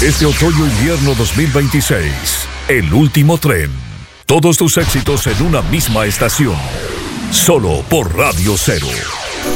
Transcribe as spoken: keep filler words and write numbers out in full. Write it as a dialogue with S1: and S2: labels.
S1: Este otoño-invierno dos mil veintiséis, El Último Tren. Todos tus éxitos en una misma estación. Solo por Radio Cero.